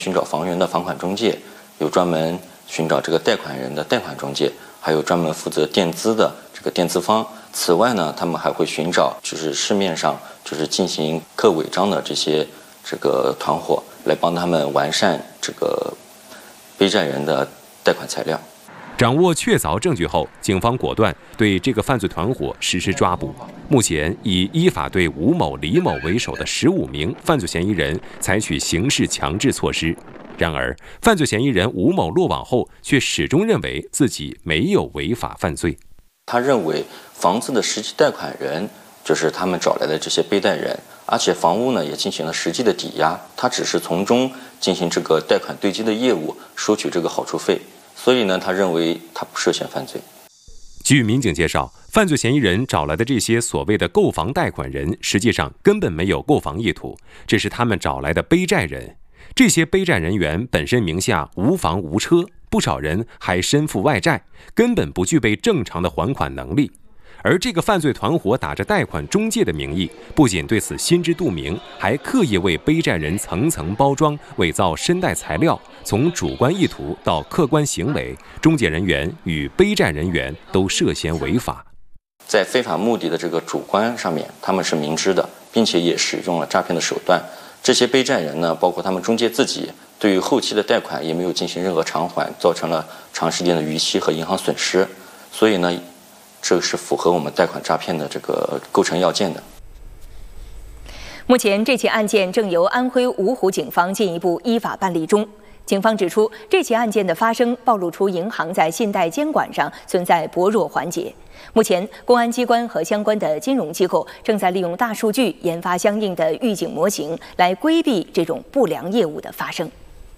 寻找房源的房款中介，有专门寻找这个贷款人的贷款中介，还有专门负责垫资的这个垫资方。此外呢，他们还会寻找市面上进行刻违章的这个团伙，来帮他们完善这个背债人的贷款材料。 掌握确凿证据后，警方果断对这个犯罪团伙实施抓捕。目前已依法对吴某、李某为首的15名犯罪嫌疑人采取刑事强制措施。然而，犯罪嫌疑人吴某落网后，却始终认为自己没有违法犯罪。 他认为房子的实际贷款人就是他们找来的这些背贷人，而且房屋呢也进行了实际的抵押，他只是从中进行这个贷款对接的业务，收取这个好处费。所以呢，他认为他不涉嫌犯罪。 据民警介绍，犯罪嫌疑人找来的这些所谓的购房贷款人，实际上根本没有购房意图，这是他们找来的背债人。这些背债人员本身名下无房无车，不少人还身负外债，根本不具备正常的还款能力。而这个犯罪团伙打着贷款中介的名义，不仅对此心知肚明，还刻意为背债人层层包装，伪造申贷材料。从主观意图到客观行为，中介人员与背债人员都涉嫌违法。 在非法目的的这个主观上面，他们是明知的，并且也使用了诈骗的手段。这些背债人呢，包括他们中介自己，对于后期的贷款也没有进行任何偿还，造成了长时间的逾期和银行损失。所以呢，这是符合我们贷款诈骗的这个构成要件的。 目前，这起案件正由安徽芜湖警方进一步依法办理中。警方指出，这起案件的发生暴露出银行在信贷监管上存在薄弱环节。目前，公安机关和相关的金融机构正在利用大数据研发相应的预警模型，来规避这种不良业务的发生。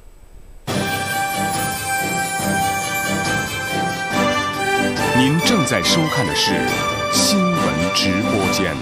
您正在收看的是新闻直播间。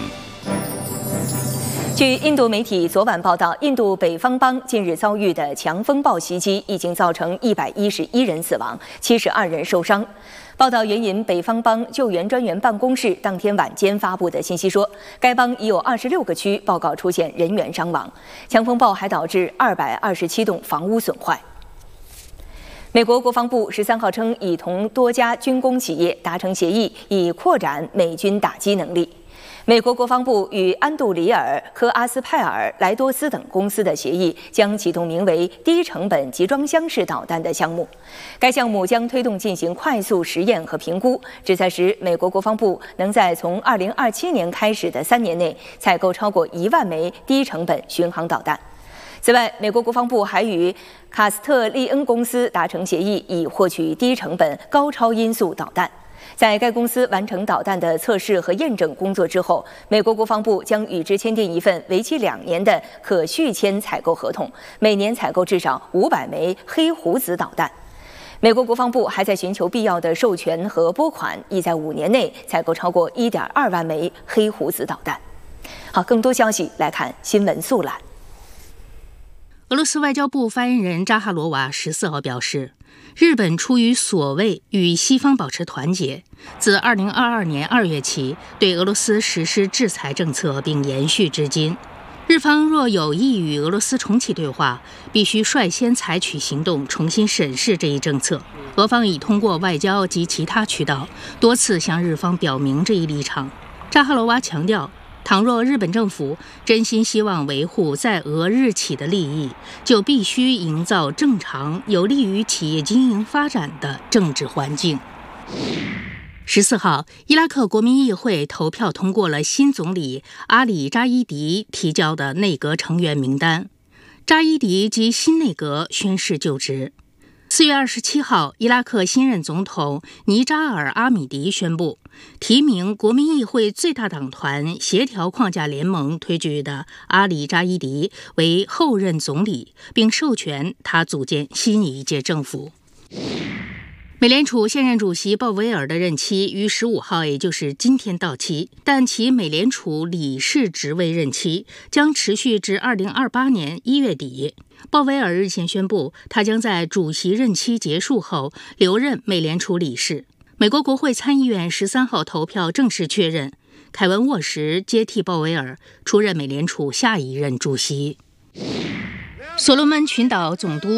据印度媒体昨晚报道，印度北方邦近日遭遇的强风暴袭击已经造成111人死亡，72人受伤。报道援引北方邦救援专员办公室当天晚间发布的信息说，该邦已有26个区报告出现人员伤亡。强风暴还导致227栋房屋损坏。美国国防部13号称，已同多家军工企业达成协议，以扩展美军打击能力。美国国防部与安杜里尔、科阿斯派尔、莱多斯等公司的协议将启动名为低成本集装箱式导弹的项目。该项目将推动进行快速实验和评估，旨在使美国国防部能在从2027年开始的3年内采购超过1万枚低成本巡航导弹。此外，美国国防部还与卡斯特利恩公司达成协议，以获取低成本高超音速导弹。在该公司完成导弹的测试和验证工作之后，美国国防部将与之签订一份为期2年的可续签采购合同，每年采购至少500枚黑胡子导弹。美国国防部还在寻求必要的授权和拨款，意在5年内采购超过1.2万枚黑胡子导弹。好，更多消息来看新闻速览。 俄罗斯外交部发言人扎哈罗娃14号表示，日本出于所谓与西方保持团结，自2022年2月起对俄罗斯实施制裁政策，并延续至今。日方若有意与俄罗斯重启对话，必须率先采取行动，重新审视这一政策。俄方已通过外交及其他渠道多次向日方表明这一立场。扎哈罗娃强调，倘若日本政府真心希望维护在俄日企的利益，就必须营造正常、有利于企业经营发展的政治环境。14号，伊拉克国民议会投票通过了新总理阿里扎伊迪提交的内阁成员名单，扎伊迪及新内阁宣誓就职。4月27号，伊拉克新任总统尼扎尔·阿米迪宣布提名国民议会最大党团协调框架联盟推举的阿里扎伊迪为后任总理，并授权他组建新一届政府。美联储现任主席鲍威尔的任期于15号，也就是今天到期，但其美联储理事职位任期将持续至2028年1月底。鲍威尔日前宣布，他将在主席任期结束后留任美联储理事。美国国会参议院13号投票正式确认，凯文·沃什接替鲍威尔出任美联储下一任主席。所罗门群岛总督